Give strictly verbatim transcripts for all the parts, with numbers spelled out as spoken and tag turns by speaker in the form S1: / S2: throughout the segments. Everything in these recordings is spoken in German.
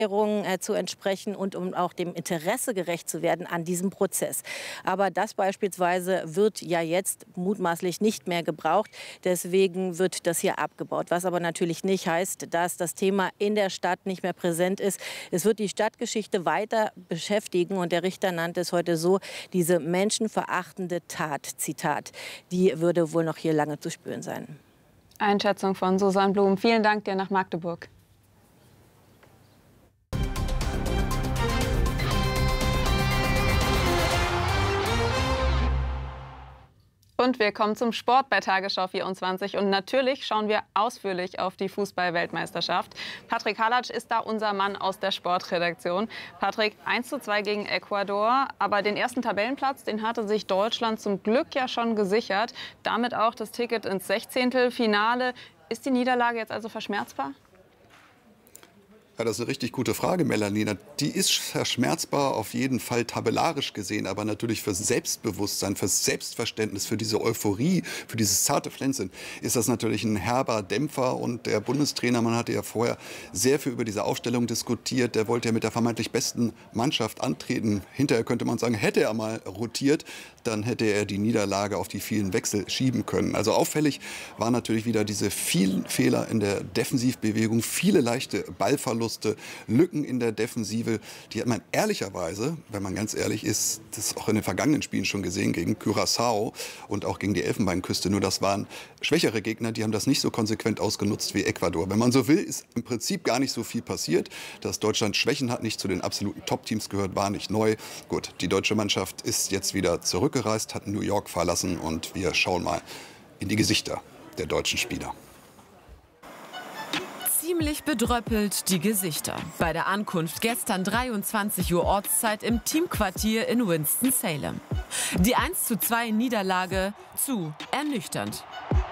S1: Äh, zu entsprechen und um auch dem Interesse gerecht zu werden an diesem Prozess. Aber das beispielsweise wird ja jetzt mutmaßlich nicht mehr gebraucht. Deswegen wird das hier abgebaut. Was aber natürlich nicht heißt, dass das Thema in der Stadt nicht mehr präsent ist. Es wird die Stadtgeschichte weiter beschäftigen. Und der Richter nannte es heute so, diese menschenverachtende Tat, Zitat, die würde wohl noch hier lange zu spüren sein.
S2: Einschätzung von Susanne Blum. Vielen Dank dir nach Magdeburg. Und wir kommen zum Sport bei Tagesschau vierundzwanzig. Und natürlich schauen wir ausführlich auf die Fußball-Weltmeisterschaft. Patrick Halatsch ist da unser Mann aus der Sportredaktion. Patrick, eins zu zwei gegen Ecuador. Aber den ersten Tabellenplatz, den hatte sich Deutschland zum Glück ja schon gesichert. Damit auch das Ticket ins Sechzehntelfinale. Ist die Niederlage jetzt also verschmerzbar?
S3: Ja, das ist eine richtig gute Frage, Melanie. Die ist verschmerzbar, auf jeden Fall tabellarisch gesehen, aber natürlich für Selbstbewusstsein, für Selbstverständnis, für diese Euphorie, für dieses zarte Pflänzchen ist das natürlich ein herber Dämpfer. Und der Bundestrainer, man hatte ja vorher sehr viel über diese Aufstellung diskutiert, der wollte ja mit der vermeintlich besten Mannschaft antreten. Hinterher könnte man sagen, hätte er mal rotiert, dann hätte er die Niederlage auf die vielen Wechsel schieben können. Also auffällig waren natürlich wieder diese vielen Fehler in der Defensivbewegung, viele leichte Ballverluste, Lücken in der Defensive. Die hat man ehrlicherweise, wenn man ganz ehrlich ist, das auch in den vergangenen Spielen schon gesehen, gegen Curaçao und auch gegen die Elfenbeinküste. Nur das waren schwächere Gegner, die haben das nicht so konsequent ausgenutzt wie Ecuador. Wenn man so will, ist im Prinzip gar nicht so viel passiert. Dass Deutschland Schwächen hat, nicht zu den absoluten Top-Teams gehört, war nicht neu. Gut, die deutsche Mannschaft ist jetzt wieder zurückgereist, hat New York verlassen und wir schauen mal in die Gesichter der deutschen Spieler.
S4: Ziemlich bedröppelt die Gesichter. Bei der Ankunft gestern dreiundzwanzig Uhr Ortszeit im Teamquartier in Winston-Salem. Die eins zu zwei Niederlage zu ernüchternd.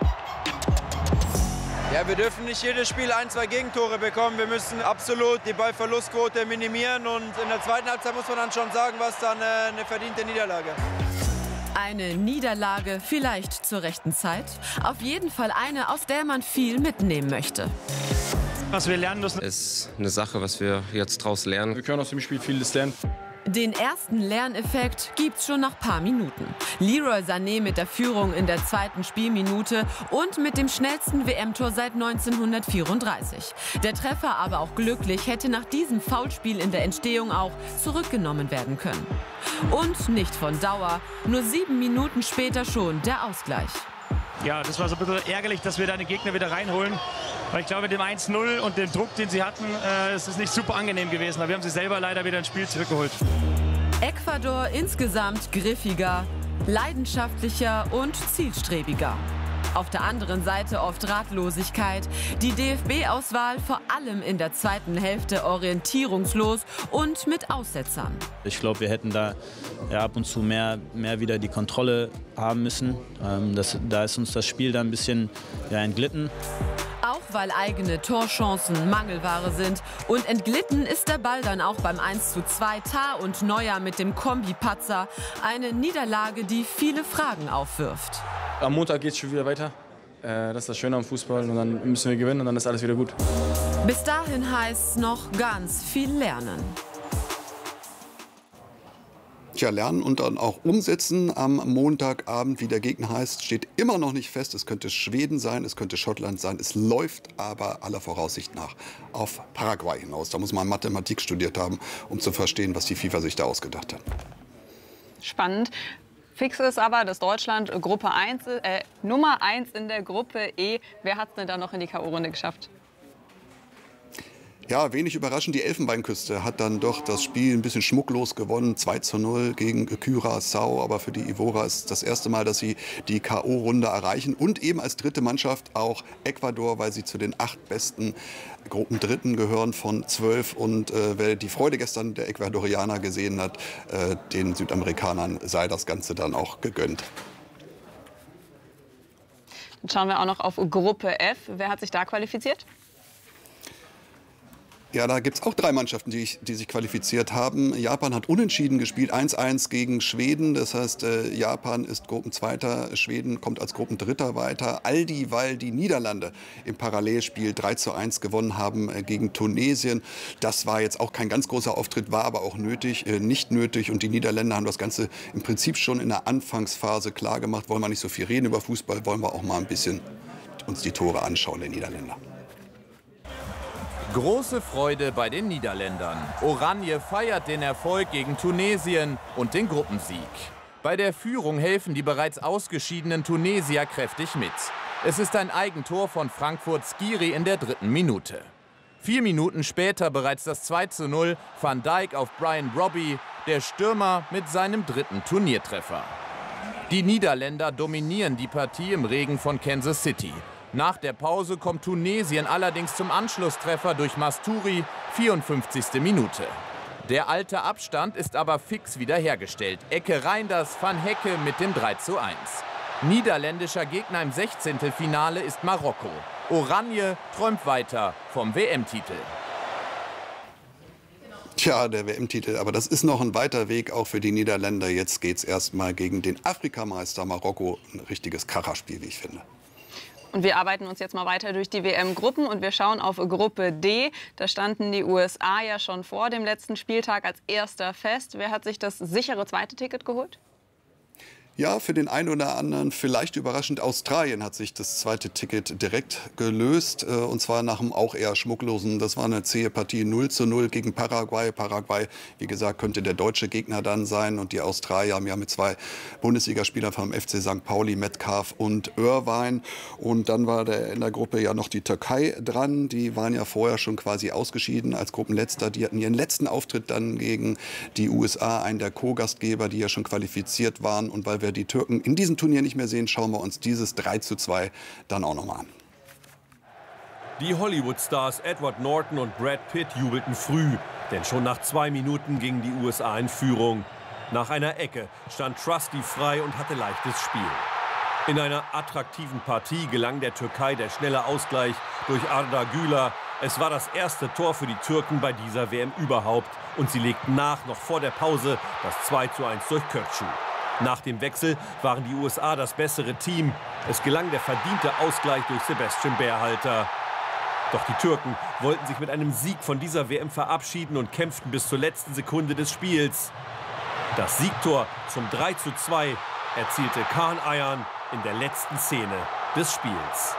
S5: Ja, wir dürfen nicht jedes Spiel ein, zwei Gegentore bekommen. Wir müssen absolut die Ballverlustquote minimieren. Und in der zweiten Halbzeit muss man dann schon sagen, was dann eine verdiente Niederlage.
S4: Eine Niederlage vielleicht zur rechten Zeit. Auf jeden Fall eine, aus der man viel mitnehmen möchte.
S6: Was wir lernen müssen,
S7: ist eine Sache, was wir jetzt draus lernen.
S6: Wir können aus dem Spiel vieles lernen.
S4: Den ersten Lerneffekt gibt's schon nach paar Minuten. Leroy Sané mit der Führung in der zweiten Spielminute und mit dem schnellsten W M-Tor seit neunzehnhundertvierunddreißig. Der Treffer, aber auch glücklich, hätte nach diesem Foulspiel in der Entstehung auch zurückgenommen werden können. Und nicht von Dauer, nur sieben Minuten später schon der Ausgleich.
S6: Ja, das war so ein bisschen ärgerlich, dass wir da den Gegner wieder reinholen. Weil ich glaube, mit dem eins null und dem Druck, den sie hatten, äh, ist es nicht super angenehm gewesen. Aber wir haben sie selber leider wieder ins Spiel zurückgeholt.
S4: Ecuador insgesamt griffiger, leidenschaftlicher und zielstrebiger. Auf der anderen Seite oft Ratlosigkeit. Die D F B-Auswahl vor allem in der zweiten Hälfte orientierungslos und mit Aussetzern.
S8: Ich glaube, wir hätten da ja, ab und zu mehr, mehr wieder die Kontrolle haben müssen. Ähm, das, da ist uns das Spiel dann ein bisschen ja, entglitten.
S4: Auch weil eigene Torchancen Mangelware sind. Und entglitten ist der Ball dann auch beim eins zu zwei. Tah und Neuer mit dem Kombi-Patzer. Eine Niederlage, die viele Fragen aufwirft.
S9: Am Montag geht es schon wieder weiter. Das ist das Schöne am Fußball. Und dann müssen wir gewinnen und dann ist alles wieder gut.
S4: Bis dahin heißt es noch ganz viel lernen.
S3: Tja, lernen und dann auch umsetzen am Montagabend, wie der Gegner heißt, steht immer noch nicht fest. Es könnte Schweden sein, es könnte Schottland sein. Es läuft aber aller Voraussicht nach auf Paraguay hinaus. Da muss man Mathematik studiert haben, um zu verstehen, was die FIFA sich da ausgedacht hat.
S2: Spannend. Fix ist aber, dass Deutschland Gruppe eins, äh, Nummer eins in der Gruppe E. Wer hat es denn da noch in die K O-Runde geschafft?
S3: Ja, wenig überraschend, die Elfenbeinküste hat dann doch das Spiel ein bisschen schmucklos gewonnen. zwei zu null gegen Curaçao. Aber für die Ivora ist das erste Mal, dass sie die K O-Runde erreichen. Und eben als dritte Mannschaft auch Ecuador, weil sie zu den acht besten Gruppendritten gehören von zwölf. Und äh, wer die Freude gestern der Ecuadorianer gesehen hat, äh, den Südamerikanern sei das Ganze dann auch gegönnt.
S2: Dann schauen wir auch noch auf Gruppe F. Wer hat sich da qualifiziert?
S3: Ja, da gibt es auch drei Mannschaften, die, die sich qualifiziert haben. Japan hat unentschieden gespielt, eins eins gegen Schweden. Das heißt, äh, Japan ist Gruppenzweiter, Schweden kommt als Gruppendritter weiter. All die, weil die Niederlande im Parallelspiel drei zu eins gewonnen haben äh, gegen Tunesien. Das war jetzt auch kein ganz großer Auftritt, war aber auch nötig, äh, nicht nötig. Und die Niederländer haben das Ganze im Prinzip schon in der Anfangsphase klar gemacht. Wollen wir nicht so viel reden über Fußball, wollen wir auch mal ein bisschen uns die Tore anschauen, der Niederländer.
S10: Große Freude bei den Niederländern. Oranje feiert den Erfolg gegen Tunesien und den Gruppensieg. Bei der Führung helfen die bereits ausgeschiedenen Tunesier kräftig mit. Es ist ein Eigentor von Frankfurts Skiri in der dritten Minute. Vier Minuten später bereits das zwei zu null, Van Dijk auf Brian Robbie, der Stürmer mit seinem dritten Turniertreffer. Die Niederländer dominieren die Partie im Regen von Kansas City. Nach der Pause kommt Tunesien allerdings zum Anschlusstreffer durch Masturi, vierundfünfzigste Minute. Der alte Abstand ist aber fix wiederhergestellt. Ecke Reinders, Van Hecke mit dem drei zu eins. Niederländischer Gegner im Sechzehntelfinale ist Marokko. Oranje träumt weiter vom W M-Titel.
S3: Tja, der W M-Titel, aber das ist noch ein weiter Weg auch für die Niederländer. Jetzt geht es erstmal gegen den Afrikameister Marokko. Ein richtiges Kracherspiel, wie ich finde.
S2: Und wir arbeiten uns jetzt mal weiter durch die W M-Gruppen und wir schauen auf Gruppe D. Da standen die U S A ja schon vor dem letzten Spieltag als erster fest. Wer hat sich das sichere zweite Ticket geholt?
S3: Ja, für den einen oder anderen vielleicht überraschend. Australien hat sich das zweite Ticket direkt gelöst. Äh, und zwar nach einem auch eher schmucklosen. Das war eine zähe Partie, null zu null gegen Paraguay. Paraguay, wie gesagt, könnte der deutsche Gegner dann sein. Und die Australier haben ja mit zwei Bundesligaspielern vom F C Sankt Pauli, Metcalf und Irvine. Und dann war der, in der Gruppe ja noch die Türkei dran. Die waren ja vorher schon quasi ausgeschieden als Gruppenletzter. Die hatten ihren letzten Auftritt dann gegen die U S A, einen der Co-Gastgeber, die ja schon qualifiziert waren. Und weil wir die Türken in diesem Turnier nicht mehr sehen, schauen wir uns dieses drei zu zwei dann auch noch mal an.
S11: Die Hollywood-Stars Edward Norton und Brad Pitt jubelten früh, denn schon nach zwei Minuten gingen die U S A in Führung. Nach einer Ecke stand Trusty frei und hatte leichtes Spiel. In einer attraktiven Partie gelang der Türkei der schnelle Ausgleich durch Arda Güler. Es war das erste Tor für die Türken bei dieser W M überhaupt und sie legten nach, noch vor der Pause, das zwei zu eins durch Kökçü. Nach dem Wechsel waren die U S A das bessere Team. Es gelang der verdiente Ausgleich durch Sebastian Berhalter. Doch die Türken wollten sich mit einem Sieg von dieser W M verabschieden und kämpften bis zur letzten Sekunde des Spiels. Das Siegtor zum drei zu zwei erzielte Kaan Ayhan in der letzten Szene des Spiels.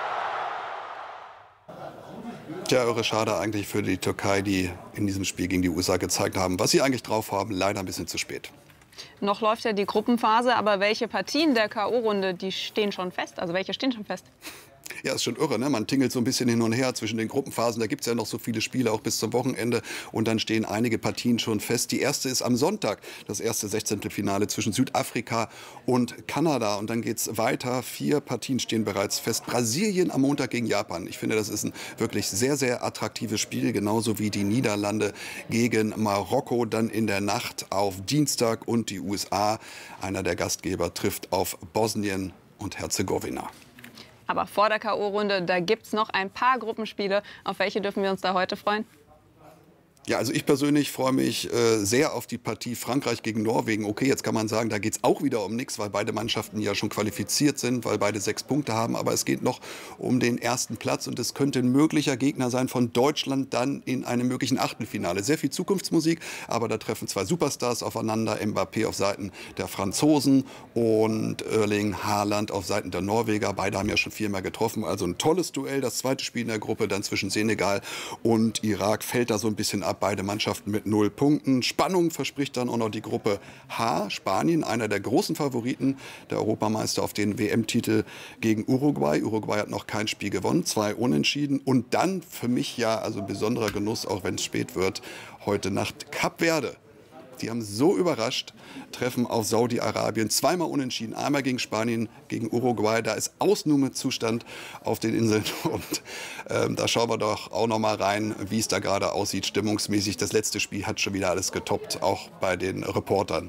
S3: Tja, irre schade eigentlich für die Türkei, die in diesem Spiel gegen die U S A gezeigt haben, was sie eigentlich drauf haben. Leider ein bisschen zu spät.
S2: Noch läuft ja die Gruppenphase, aber welche Partien der K O-Runde, die stehen schon fest? Also welche stehen schon fest?
S3: Ja, ist schon irre, ne? Man tingelt so ein bisschen hin und her zwischen den Gruppenphasen. Da gibt es ja noch so viele Spiele, auch bis zum Wochenende. Und dann stehen einige Partien schon fest. Die erste ist am Sonntag, das erste Sechzehntelfinale zwischen Südafrika und Kanada. Und dann geht es weiter. Vier Partien stehen bereits fest. Brasilien am Montag gegen Japan. Ich finde, das ist ein wirklich sehr, sehr attraktives Spiel. Genauso wie die Niederlande gegen Marokko. Dann in der Nacht auf Dienstag. Und die U S A, einer der Gastgeber, trifft auf Bosnien und Herzegowina.
S2: Aber vor der K O-Runde, da gibt es noch ein paar Gruppenspiele. Auf welche dürfen wir uns da heute freuen?
S3: Ja, also ich persönlich freue mich äh, sehr auf die Partie Frankreich gegen Norwegen. Okay, jetzt kann man sagen, da geht es auch wieder um nichts, weil beide Mannschaften ja schon qualifiziert sind, weil beide sechs Punkte haben. Aber es geht noch um den ersten Platz und es könnte ein möglicher Gegner sein von Deutschland dann in einem möglichen Achtelfinale. Sehr viel Zukunftsmusik, aber da treffen zwei Superstars aufeinander. Mbappé auf Seiten der Franzosen und Erling Haaland auf Seiten der Norweger. Beide haben ja schon viermal getroffen. Also ein tolles Duell. Das zweite Spiel in der Gruppe dann zwischen Senegal und Irak fällt da so ein bisschen ab. Beide Mannschaften mit null Punkten. Spannung verspricht dann auch noch die Gruppe H. Spanien, einer der großen Favoriten, der Europameister auf den W M-Titel gegen Uruguay. Uruguay hat noch kein Spiel gewonnen, zwei Unentschieden. Und dann für mich ja, also besonderer Genuss, auch wenn es spät wird, heute Nacht Kap Verde. Die haben so überrascht, treffen auf Saudi-Arabien, zweimal unentschieden, einmal gegen Spanien, gegen Uruguay. Da ist Ausnahmezustand auf den Inseln und ähm, da schauen wir doch auch noch mal rein, wie es da gerade aussieht, stimmungsmäßig. Das letzte Spiel hat schon wieder alles getoppt, auch bei den Reportern.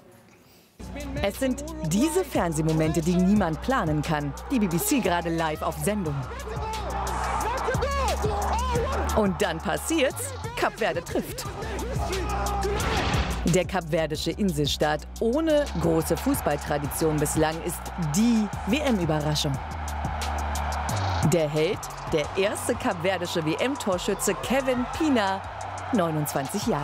S12: Es sind diese Fernsehmomente, die niemand planen kann. Die B B C gerade live auf Sendung. Und dann passiert's, Kap Verde trifft. Der kapverdische Inselstaat ohne große Fußballtradition bislang ist die W M-Überraschung. Der Held, der erste kapverdische W M-Torschütze Kevin Pina, neunundzwanzig Jahre.